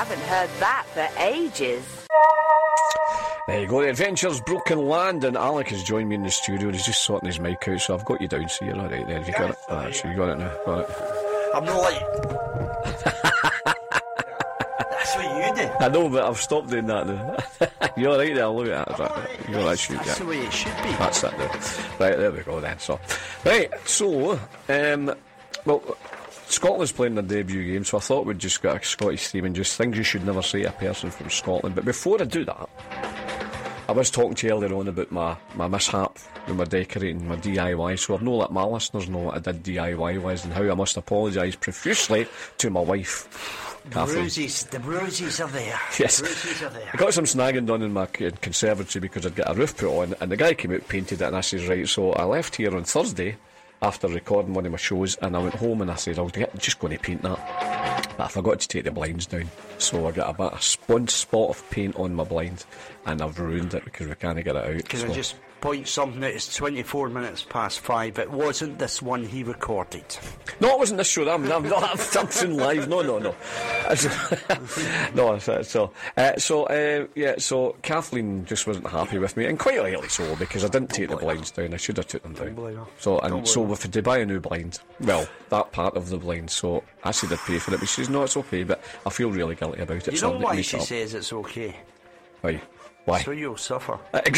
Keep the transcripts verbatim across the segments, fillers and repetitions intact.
Haven't heard that for ages. There you go, The Adventures Broken Land, and Alec has joined me in the studio. He's just sorting his mic out, so I've got you down, so you're alright there. Have you got it? Alright, so you got it now. Got it. I'm not like... That's what you do. I know, but I've stopped doing that now. You're alright there, look at that. Right. You're alright, shoot, That's yeah. the way it should be. That's it now. Right, there we go then. So, right, so, um, well, Scotland's playing their debut game, so I thought we'd just get a Scottish theme and just things you should never say to a person from Scotland. But before I do that, I was talking to you earlier on about my, my mishap with my decorating, my D I Y, so I know that my listeners know what I did D I Y was and how I must apologise profusely to my wife. The bruises, the bruises are there. Yes. The bruises are there. I got some snagging done in my conservatory because I'd got a roof put on, and the guy came out, painted it, and I says, right, so I left here on Thursday after recording one of my shows, and I went home and I said, I was just going to paint that. But I forgot to take the blinds down, so I got a bit of spun spot of paint on my blind, and I've ruined it because we can't get it out. Can so. I just point something out? It's twenty-four minutes past five. It wasn't this one he recorded. No, it wasn't this show. I'm, I'm not something live. No, no, no. no, so so, uh, so uh, yeah. So Kathleen just wasn't happy with me, and quite rightly so, because I didn't take the blinds down. I should have took them down. So and so we had to buy a new blind. Well, that part of the blind. So I said I'd pay for it, but she says no, it's okay. But I feel really guilty about it. You so know I'm why make she it up. says it's okay? Why? Why? So you'll suffer.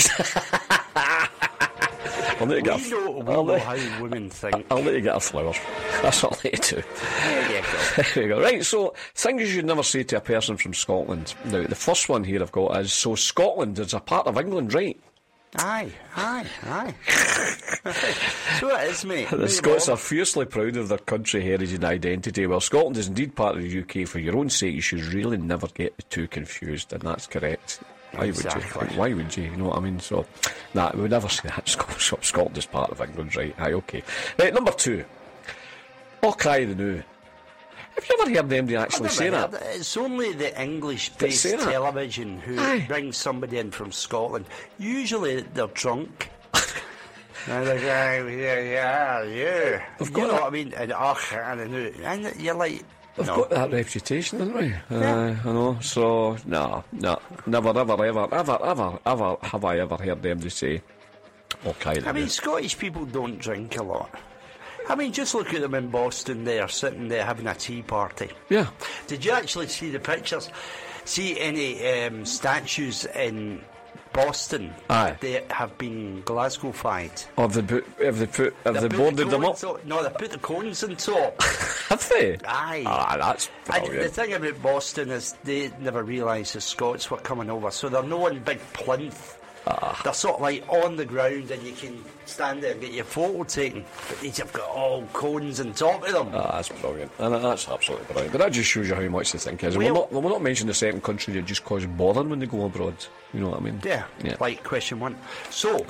I'll let you get we a, know, we I'll know let, how women think. I'll let you get a flower. That's what I'll let you do. There you go. There you go. Right, so things you should never say to a person from Scotland. Now, the first one here I've got is, so Scotland is a part of England, right? Aye, aye, aye. So it is, mate. The Scots are fiercely proud of their country, heritage and identity. Well, Scotland is indeed part of the U K. For your own sake, you should really never get the two confused, and that's correct. Why exactly. would you? Why would you? You know what I mean? So, nah, we would never say that. Scotland is part of England, right? Aye, okay. Right, number two. Hawkeye the New. Have you ever heard them actually say that? It. It's only the English-based television who Aye. brings somebody in from Scotland. Usually they're drunk. And they're like, yeah, yeah, yeah. We've you got know that. what I mean? And, oh, and, and you're like... We've no. got that reputation, haven't we? Yeah. Uh, I know. So, no, no. Never, ever, ever, ever, ever, ever have I ever heard them to say, okay. I mean, Scottish people don't drink a lot. I mean, just look at them in Boston there, sitting there having a tea party. Yeah. Did you actually see the pictures? See any um, statues in Boston? Aye. They have been Glasgow-fied. Or have they put, have they put, have they, They put boarded the them up? cones on- No, they put the cones on top. Have they? Aye. Ah, that's And the brilliant. thing about Boston is they never realised the Scots were coming over, so they're no one big plinth. Ah. They're sort of like on the ground and you can stand there and get your photo taken, but these have got all cones on top of them. Ah, that's brilliant. And that's absolutely brilliant. But that just shows you how much they think is. And Well- we'll not, we'll not mention the second country that just cause bother when they go abroad. You know what I mean? Yeah, Yeah. like question one. So,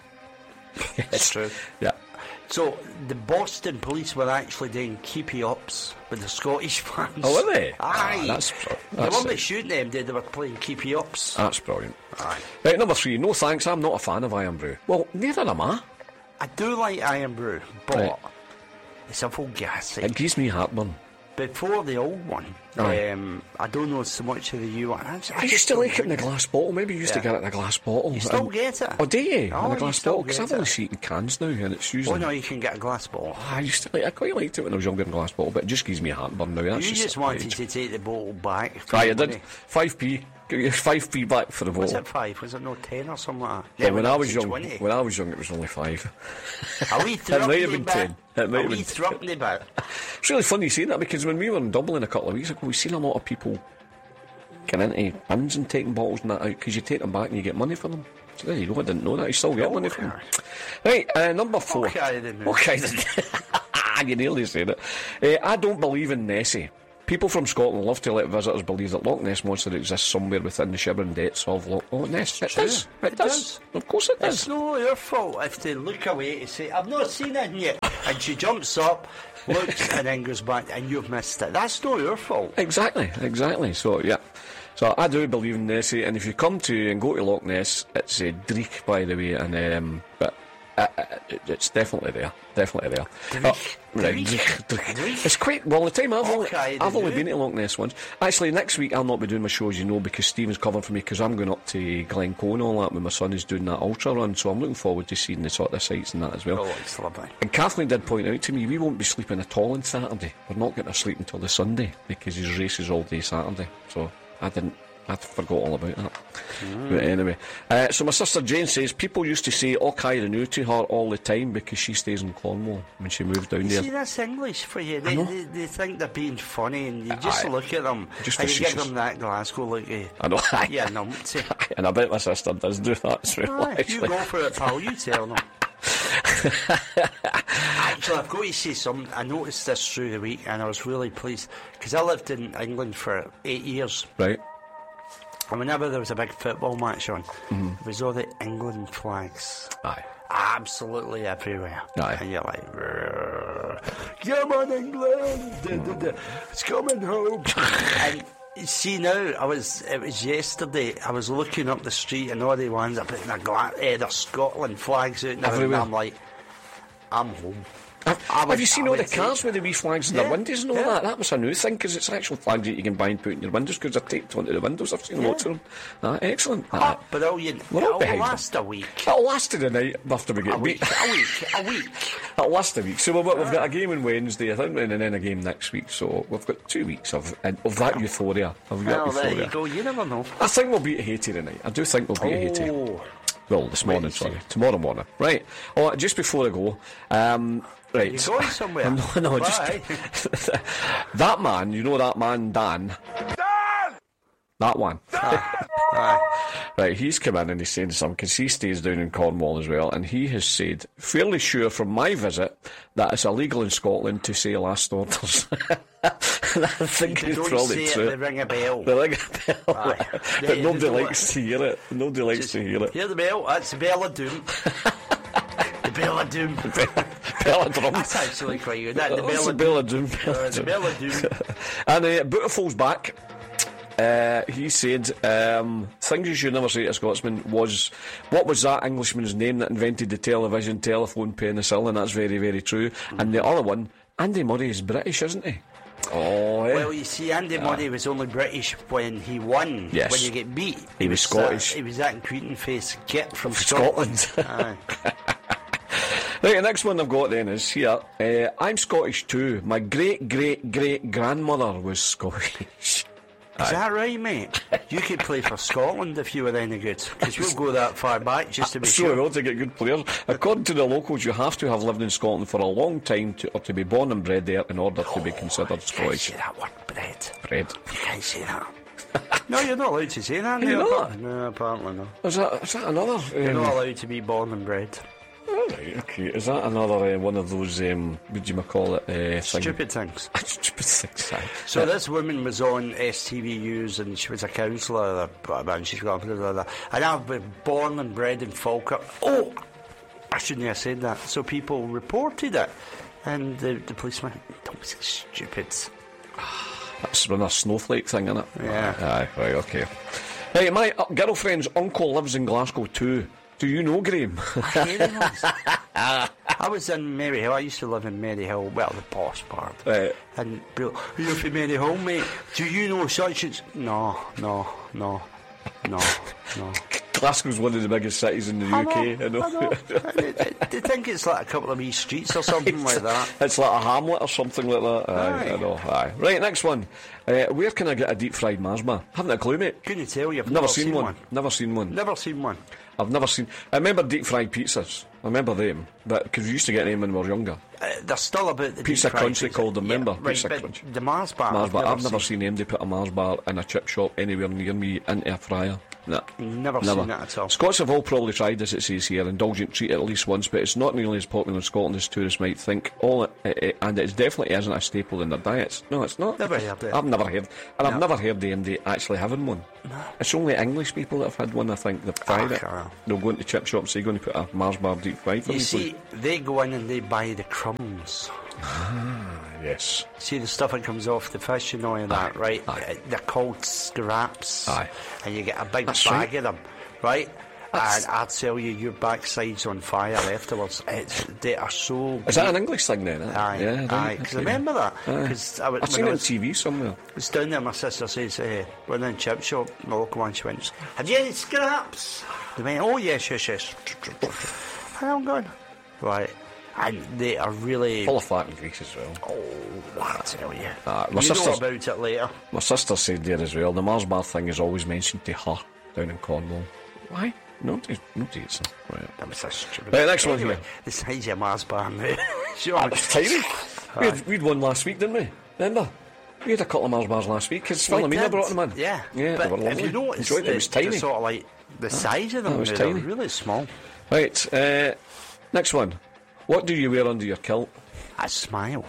it's true. Yeah. So, the Boston police were actually doing keepy-ups with the Scottish fans. Oh, were they? Aye. Ah, that's, They that's, weren't shooting them, they, they were playing keepy-ups. that's brilliant. Aye. Right, number three. No thanks, I'm not a fan of Iron Brew. Well, neither am I. I do like Iron Brew, but Right. it's a full gassy. It gives me heartburn. Before the old one, Aye. um, I don't know so much of the new one. I, I used to like it in a glass bottle. Maybe you used Yeah. to get it in a glass bottle. You still And- get it? Oh, do you? Oh, in a you glass still bottle? Because get I've only it. seen it in cans now, and it's usually... Oh no, you can get a glass bottle. I used to like, I quite liked it when I was younger in a glass bottle, but it just gives me a heartburn now. That's You just, just at wanted age. to take the bottle back. for Aye, I the did. money. five p. five p back for the Was bottle. it five? Was it no ten or something like that? Yeah, No, when it I was young, twenty. when I was young, it was only five. A wee It might have thrumpy been bit. ten. It might A have wee been thrumpy bit. It's really funny seeing that because when we were in Dublin a couple of weeks ago, we seen a lot of people getting into bins and taking bottles and that out because you take them back and you get money for them. So there you go. I didn't know that. You still get money for them. Right, uh, number four. Okay, then. Okay, then. You nearly said it. Uh, I don't believe in Nessie. People from Scotland love to let visitors believe that Loch Ness Monster exists somewhere within the shivering depths of Loch oh, Ness. It true. does. It, It does. does. Of course it It's does. no your fault if they look away to say, I've not seen it yet. And she jumps up, looks, and then goes back, and you've missed it. That's not your fault. Exactly, exactly. So, yeah. So, I do believe in Nessie, and if you come to and go to Loch Ness, it's a uh, Dreek, by the way, and, um, but Uh, uh, it, it's definitely there. Definitely there. Drich. Oh, right. Drich. Drich. It's quite well. The time I've only, Okay, I've only do. been to Loch Ness once. Actually, next week I'll not be doing my show, as you know, because Stephen's covering for me. Because I'm going up to Glencoe and all that when my son is doing that ultra run. So I'm looking forward to seeing the sort of sights and that as well. Oh, it's lovely. And Kathleen did point out to me we won't be sleeping at all on Saturday. We're not getting to sleep until the Sunday because his race is all day Saturday. So I didn't. I forgot all about that. Mm. But anyway, uh, so my sister Jane says people used to say "Okai Renew" to her all the time because she stays in Cornwall when she moved down You there. see, that's English for you. They, they, they think they're being funny, and you just Aye. look at them Just and you give facetious. them that Glasgow look. Eh? I know. Yeah, numpty. And I bet my sister does do that as well. Aye, you actually. go for it, pal. You tell them. Actually, I've got to say something. I noticed this through the week, and I was really pleased because I lived in England for eight years. Right. And whenever there was a big football match on, mm-hmm. there was all the England flags. Aye. Absolutely everywhere. Aye. And you're like, "Rrrr. Come on, England! Da, da, da. It's coming home." And you see now, I was. It was yesterday. I was looking up the street, and all the ones are putting their, gla- eh, their Scotland flags out now, and Everywhere. I'm like, I'm home. Have, I have would- you seen I all the would cars take- with the wee flags in Yeah, their windows and all yeah. that? That was a new thing because it's actual flags that you can buy and put in your windows because they're taped onto the windows. I've seen Yeah. lots of them. Ah, excellent. Oh, Ah, brilliant. We're all It'll behind last a week. it'll last to the night after we get A beat. week. A week. A week. It'll last a week. So we've, we've got a game on Wednesday, I think, and then a game next week. So we've got two weeks of of that euphoria. Of that Well, there euphoria. you go. You never know. I think we'll beat Haiti tonight. I do think we'll beat Haiti. Oh. Well, this morning, Wednesday. sorry. Tomorrow morning. Right. Oh, just before I go, um, right. You going somewhere? No, no, just Bye. that man, you know that man, Dan? Dan! That one. Aye. Right, he's come in and he's saying something because he stays down in Cornwall as well, and he has said, fairly sure from my visit, that it's illegal in Scotland to say last orders. And I think They he's don't probably say true. it, they ring a bell. They ring a bell. Aye. But They- nobody they don't- likes to hear it. Nobody likes Just to hear it. Hear the bell? That's the bell of doom. The bell of doom. Bell of drum. That's actually quite good. That, the That's bell the of bell doom. of doom. Bell Uh, of the doom. bell of doom. And uh, Bootiful's back. Uh, he said, um, things you should never say to a Scotsman was, what was that Englishman's name that invented the television, telephone, penicillin? That's very, very true. Mm. And the other one, Andy Murray is British, isn't he? Oh, eh? Well, you see, Andy Murray was only British when he won. Yes. When you get beat. He was that- Scottish. he was that Cretan face git from Scotland. Scotland. Aye. Right, the next one I've got then is here. Uh, I'm Scottish too. My great, great, great grandmother was Scottish. Is that right, mate? You could play for Scotland if you were any good, because we'll go that far back just to be So sure. well to get good players. According to the locals, you have to have lived in Scotland for a long time to, or to be born and bred there in order to be considered You can't Scottish. say that word, bread. Bred. You can't say that. No, you're not allowed to say that. Can you no, not? No, apparently not. Is that, is that another? You're Um, not allowed to be born and bred. all right, okay. Is that another uh, one of those? Um, what do you call it? Uh, thing- Stupid things. Stupid things. aye. So this woman was on S T V News and she was a counsellor, and she's got blah, blah, blah. And I've been born and bred in Falkirk. Oh, I shouldn't have said that. So people reported it, and the, the policeman, don't be so stupid. That's another snowflake thing, isn't it? Yeah. Aye, right, okay. Hey, my uh, girlfriend's uncle lives in Glasgow too. Do you know Graham? I was in Maryhill. I used to live in Maryhill, well, the posh part. Right. And people, you're from Maryhill, mate. Do you know such and... No, no, no, no, no. Glasgow's one of the biggest cities in the I U K. know, I know. I know. they, they, they think it's like a couple of wee streets or something like that. It's like a hamlet or something like that. Aye, Aye. I know. Aye. Right, next one. Uh, where can I get a deep fried Masma? Haven't a clue, mate. Couldn't tell you. I've Never, never seen, seen one. one. Never seen one. Never seen one. I've never seen. I remember deep fried pizzas. I remember them, but because we used to get them when we were younger. Uh, they're still about the Pizza deep fried crunch, they pizza. called them, Yeah, remember? right, Pizza but crunch. The Mars bar. Mars bar. I've never seen. seen them. They put a Mars bar in a chip shop anywhere near me into a fryer. No. Never, seen that at all. Scots have all probably tried this, it says here. Indulgent treat at least once, but it's not nearly as popular in Scotland as tourists might think. All it, it, and it definitely isn't a staple in their diets. No, it's not. Never heard it. I've never heard. And I've No. never heard the M D actually having one. No. It's only English people that have had one, I think. They've tried Ah, it. well. They'll go into chip shops, they're going to put a Mars bar deep fried for You me, see, they go in and they buy the crumbs. yes. See the stuff that comes off the fish and all of that, Aye, right? aye. Uh, They're called scraps. Aye. And you get a big That's bag right. of them, right? and I tell you, your backside's on fire afterwards. It's, they are so. Is that an English thing then? Eh? Aye, yeah, right, aye. Because okay. I remember that. Because I, I've seen it on T V somewhere. was down there, my sister says, uh, we're in a chip shop, my local one, she went, have you any scraps? They went, oh yes, yes, yes. And I'm going, right. And they are really... Full of fat and grease as well. Oh, I tell you. Uh, my you know sister's- about it later. My sister said there as well, the Mars bar thing is always mentioned to her down in Cornwall. Why? Nobody, nobody eats them. Right. That was so stupid. Right, next one anyway, here. the size of Mars bar now. Sure. That was tiny. We had, we'd won last week, didn't we? Remember? We had a couple of Mars bars last week because We Philomena did. brought them in. Yeah, yeah but they were if lovely. you notice, Enjoyed it. It was the, tiny. the sort of like the size of them, That was now, tiny. they're really small. Right, uh, next one. What do you wear under your kilt? I smile.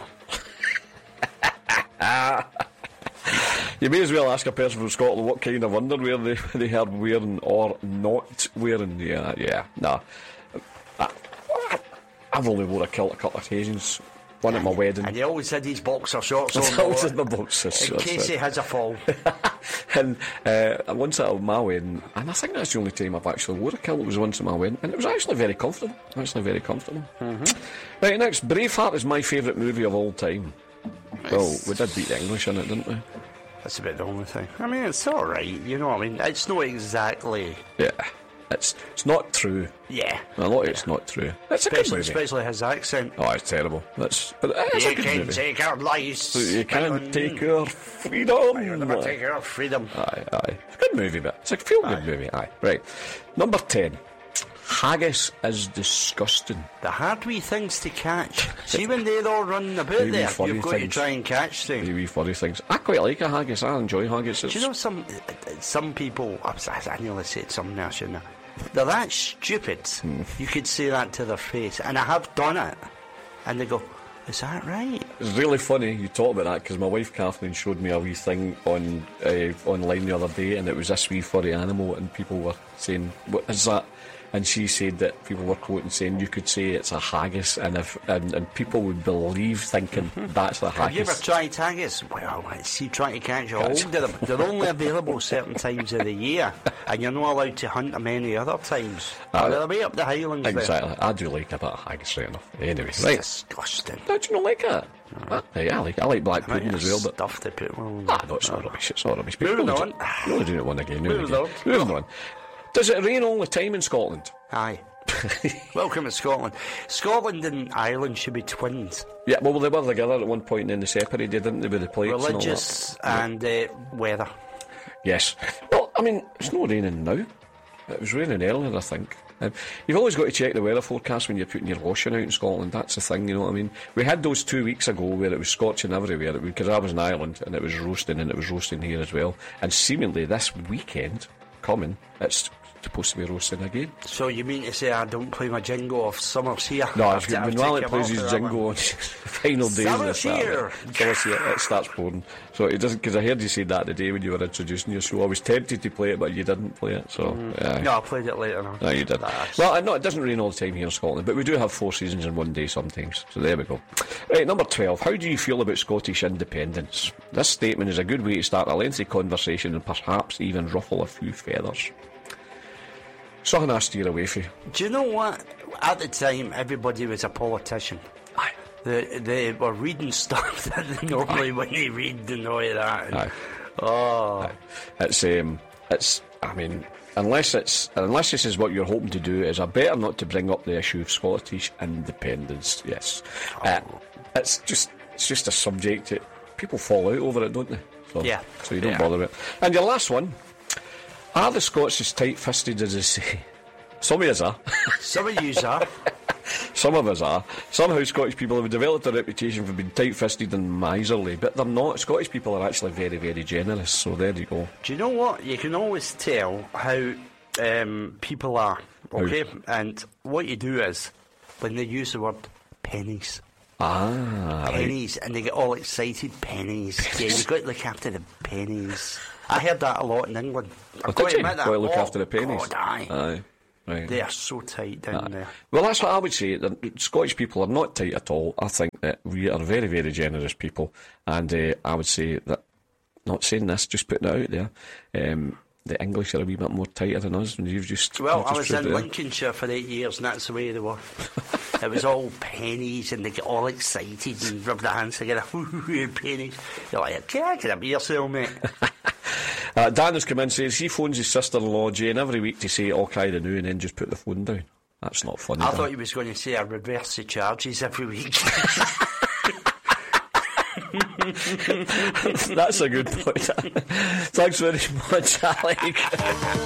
You may as well ask a person from Scotland what kind of underwear they, they are wearing or not wearing. Yeah, yeah, nah. I, I've only worn a kilt a couple of occasions. One at my wedding. And he always had his boxer shorts I on. always though, had my boxers in shorts, case right. he has a fall. And uh, once at my wedding, and I think that's the only time I've actually wore a kilt, was once at my wedding, and it was actually very comfortable. Actually very comfortable. Mm-hmm. Right, next, Braveheart is my favourite movie of all time. Well, we did beat the English in it, didn't we? That's about the only thing. I mean, it's all right. You know what I mean? It's not exactly. Yeah. It's it's not true. Yeah. A lot of it's not true. It's a good Especially, movie. especially his accent. Oh, it's terrible. That's but it's You a good can movie. take our lives. You can't but take our freedom. You'll never take our freedom. Aye, aye. It's a good movie, but it's a feel good movie. Aye, right. Number ten. Haggis is disgusting. The hard wee things to catch. See when they're all running about Wee wee there, furry you've got things. to try and catch them. Wee wee furry things. I quite like a haggis. I enjoy haggis. It's, Do you know some some people? I, was, I nearly said something else, shouldn't I? They're that stupid. Hmm. You could say that to their face, and I have done it. And they go, "Is that right?" It's really funny you talk about that because my wife Kathleen showed me a wee thing on uh, online the other day, and it was this wee furry animal, and people were saying, "What is that?" And she said that people were quoting saying you could say it's a haggis, and if and, and people would believe thinking that's the Have you ever haggis. tried haggis? Well, see, trying to catch a hold of them. They're only available certain times of the year, and you're not allowed to hunt them any other times. Uh, They're way up the Highlands there. Exactly. I do like a bit of haggis, right enough. Anyway, It's right. disgusting. Don't you not like it? Ah, yeah, I like I like black pudding as well, but stuff to put on. ah, no, it's not rubbish. It's not rubbish. People Moving only on. do- You're only doing it one again. now and Moving again. on. Moving on. Does it rain all the time in Scotland? Aye. Welcome to Scotland. Scotland and Ireland should be twins. Yeah, well, they were together at one point and then they separated, didn't they, with the plates Religious and all and uh, weather. that? Yes. Well, I mean, it's not raining now. It was raining earlier, I think. Um, you've always got to check the weather forecast when you're putting your washing out in Scotland. That's the thing, you know what I mean? We had those two weeks ago where it was scorching everywhere, because I was in Ireland and it was roasting, and it was roasting here as well. And seemingly this weekend coming, it's supposed to be roasting again. So you mean to say I don't play my jingle of Summer's Here? No, I've it's ta- I've when Wallet taken plays off his for that jingle one. on the final days of the Summer's here. Summer's here, it starts pouring. So it doesn't, because I heard you say that the day when you were introducing your show. I was tempted to play it, but you didn't play it. So yeah. No, I played it later on. No, you did. That's- Well, I know it doesn't rain all the time here in Scotland, but we do have four seasons in one day sometimes. So there we go. Right, number twelve. How do you feel about Scottish independence? This statement is a good way to start a lengthy conversation and perhaps even ruffle a few feathers. Something I steer away from. Do you know what? At the time, everybody was a politician. Aye. They, they were reading stuff that they normally wouldn't read and all of that. Aye. Oh. It's um, it's. I mean, unless it's unless this is what you're hoping to do, is I better not to bring up the issue of Scottish independence. Yes, uh, it's just it's just a subject that people fall out over it, don't they? So, Yeah. So you don't Yeah. bother with it. And your last one: are the Scots as tight-fisted as they say? Some of us are. Some of yous are. Some of us are. Somehow Scottish people have developed a reputation for being tight-fisted and miserly, but they're not. Scottish people are actually very, very generous, so there you go. Do you know what? You can always tell how um, people are, okay? And what you do is, when they use the word pennies, Ah, right. pennies, and they get all excited, pennies. Yeah, you've got to look after the pennies. I heard that a lot in England. I've Oh, got did to you? admit that. Got to look Oh, after the pennies. God, aye. Aye. Right. They are so tight down there. Well, that's what I would say. The Scottish people are not tight at all. I think that we are very, very generous people, and uh, I would say that, not saying this, just putting it out there, um, the English are a wee bit more tighter than us, and you've just Well, you've I just was proved in it. Lincolnshire for eight years, and that's the way they were. It was all pennies, and they get all excited and rub their hands together. Pennies. You're like, okay, get a beer sale, mate. Uh, Dan has come in and says he phones his sister-in-law Jane every week to say all kind of new and then just put the phone down. That's not funny. I Dan. thought he was going to say I reverse the charges every week. That's a good point. Thanks very much, Alec.